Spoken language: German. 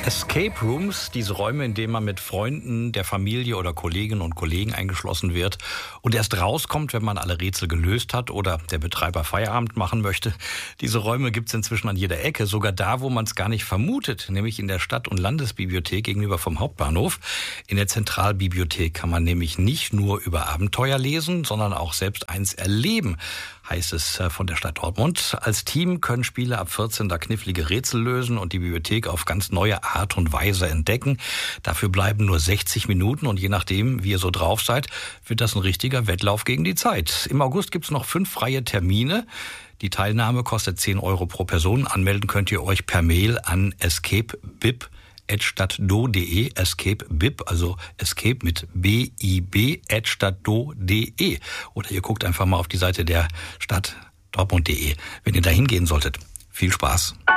Escape Rooms, diese Räume, in denen man mit Freunden, der Familie oder Kolleginnen und Kollegen eingeschlossen wird und erst rauskommt, wenn man alle Rätsel gelöst hat oder der Betreiber Feierabend machen möchte. Diese Räume gibt es inzwischen an jeder Ecke, sogar da, wo man es gar nicht vermutet, nämlich in der Stadt- und Landesbibliothek gegenüber vom Hauptbahnhof. In der Zentralbibliothek kann man nämlich nicht nur über Abenteuer lesen, sondern auch selbst eins erleben, heißt es von der Stadt Dortmund. Als Team können Spieler ab 14 da knifflige Rätsel lösen und die Bibliothek auf ganz neue Art und Weise entdecken. Dafür bleiben nur 60 Minuten und je nachdem, wie ihr so drauf seid, wird das ein richtiger Wettlauf gegen die Zeit. Im August gibt's noch 5 freie Termine. Die Teilnahme kostet 10 Euro pro Person. Anmelden könnt ihr euch per Mail an escapebib@stadtdo.de, escapebib, also escape mit bib@stadtdo.de. Oder ihr guckt einfach mal auf die Seite der Stadt Dortmund.de, wenn ihr da hingehen solltet. Viel Spaß!